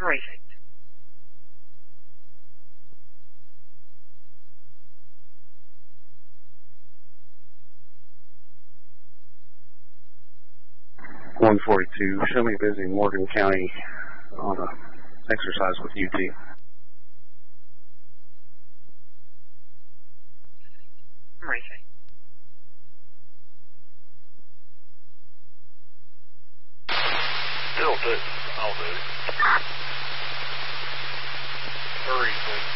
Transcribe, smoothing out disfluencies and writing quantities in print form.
Perfect. Show me busy Morgan County on a exercise with UT. Perfect. Still do. I'll do. Hurry, please.